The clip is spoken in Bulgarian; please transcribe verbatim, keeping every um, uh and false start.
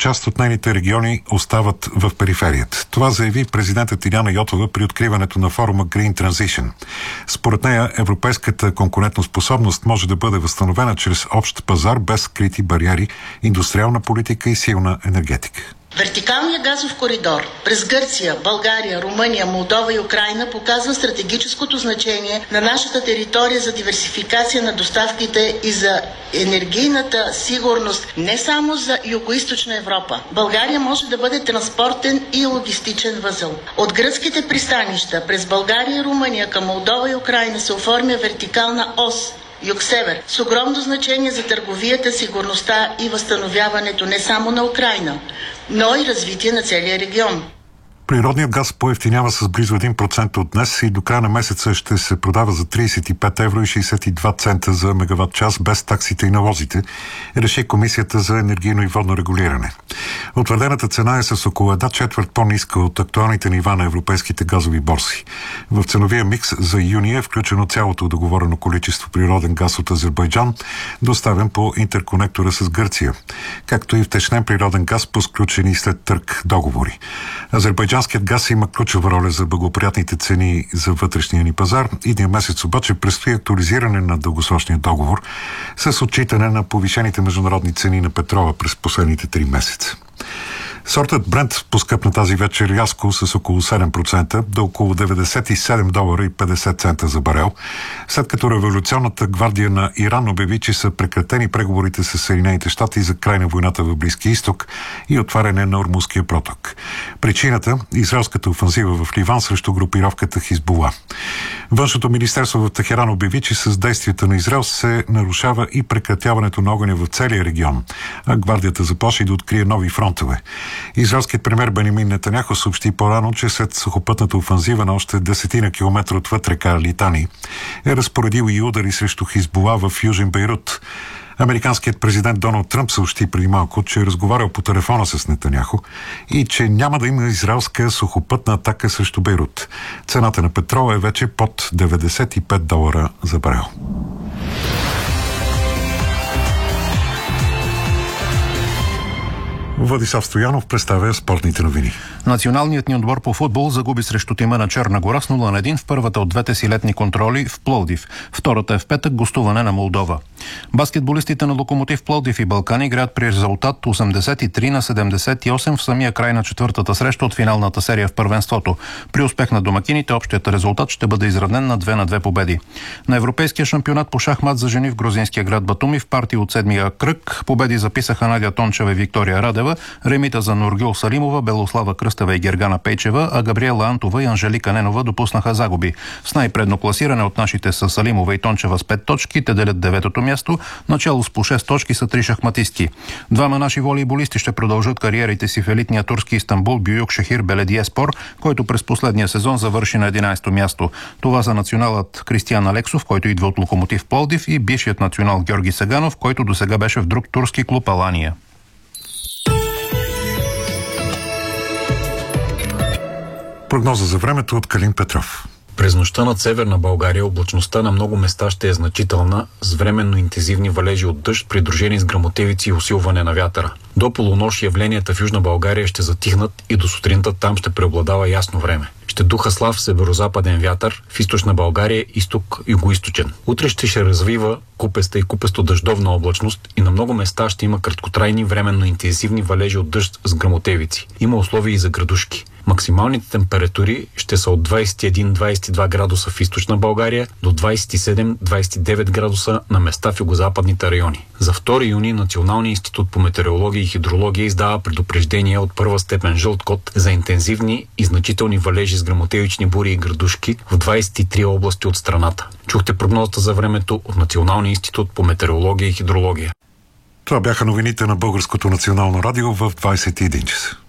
част от нейните региони остават в периферията. Това заяви президентът Иляна Йотова при откриването на форума Green Transition. Според нея, европейската конкурентоспособност може да бъде възстановена чрез общ пазар без скрити бариери, индустриална политика и силна енергетика. Вертикалният газов коридор през Гърция, България, Румъния, Молдова и Украйна показва стратегическото значение на нашата територия за диверсификация на доставките и за енергийната сигурност не само за Югоизточна Европа. България може да бъде транспортен и логистичен възел. От гръцките пристанища през България и Румъния към Молдова и Украйна се оформя вертикална ос юг-север, с огромно значение за търговията, сигурността и възстановяването не само на Украйна, но и развитие на целия регион. Природният газ поевтинява с близо един процент от днес и до края на месеца ще се продава за тридесет и пет евро и шейсет и два цента за мегаватт час без таксите и налозите, реши Комисията за енергийно и водно регулиране. Утвърдената цена е с около една четвърт по-ниска от актуалните нива на европейските газови борси. В ценовия микс за юни е включено цялото договорено количество природен газ от Азербайджан, доставен по интерконектора с Гърция, както и втечнен природен газ по сключени след търг договори. Азербайджанският газ има ключова роля за благоприятните цени за вътрешния ни пазар. Идния месец обаче предстои актуализиране на дългосрочния договор с отчитане на повишените международни цени на петрола през последните три месеца. Сортът Брент поскъпна тази вечер рязко с около седем процента до около деветдесет и седем долара и петдесет цента за барел, след като революционната гвардия на Иран обяви, че са прекратени преговорите с Съединените щати за край на войната в Близкия изток и отваряне на Ормузския проток. Причината – израелската офанзива в Ливан срещу групировката Хизбула. Външното министерство в Техеран обяви, че с действията на Израел се нарушава и прекратяването на огъня в целия регион, а гвардията заплаши да открие нови фронтове. Израелският премиер Бенямин Нетаняху съобщи по-рано, че след сухопътната офанзива на още десетина километра отвъд река Литани е разпоредил и удари срещу Хизбула в Южен Бейрут. Американският президент Доналд Тръмп съобщи преди малко, че е разговарял по телефона с Нетаняху и че няма да има израелска сухопътна атака срещу Бейрут. Цената на петрола е вече под деветдесет и пет долара за барел. Владислав Стоянов представя спортните новини. Националният ни отбор по футбол загуби срещу тима на Черна гора с нула на един в първата от двете си летни контроли в Пловдив. Втората е в петък, гостуване на Молдова. Баскетболистите на Локомотив Пловдив и Балкани играят при резултат осемдесет и три на седемдесет и осем в самия край на четвъртата среща от финалната серия в първенството. При успех на домакините общият резултат ще бъде изравнен на две на две победи. На Европейския шампионат по шахмат за жени в грузинския град Батуми в партии от седмия кръг победи записаха Надя Тончева и Виктория Радева, ремита за Нургюл Салимова, Белослава Кръстева и Гергана Пейчева, а Габриела Антова и Анжелика Ненова допуснаха загуби. С най-предно класиране от нашите са Салимова и Тончева с пет точки, те делят деветото място, начало с по шест точки са три шахматистки. Двама наши волейболисти ще продължат кариерите си в елитния турски Истанбул Бююк Шехир Беледиеспор, който през последния сезон завърши на единайсето място. Това са националът Кристиян Алексов, който идва от Локомотив Пловдив, и бившият национал Георги Саганов, който досега беше в друг турски клуб Алания. Прогноза за времето от Калин Петров. През нощта над северна България облачността на много места ще е значителна, с временно интензивни валежи от дъжд, придружени с гръмотевици и усилване на вятъра. До полунощ явленията в Южна България ще затихнат и до сутринта там ще преобладава ясно време. Ще духа слаб северозападен вятър, в източна България изток югоизточен. Утре ще се развива купеста и купесто дъждовна облачност и на много места ще има краткотрайни временно интензивни валежи от дъжд с гръмотевици. Има условия и за градушки. Максималните температури ще са от двайсет и един до двайсет и два градуса в източна България до двайсет и седем до двайсет и девет градуса на места в югозападните райони. За втори юни Националният институт по метеорология и хидрология издава предупреждение от първа степен жълт код за интензивни и значителни валежи с гръмотевични бури и градушки в двайсет и три области от страната. Чухте прогнозата за времето от Националния институт по метеорология и хидрология. Това бяха новините на Българското национално радио в двайсет и един часа.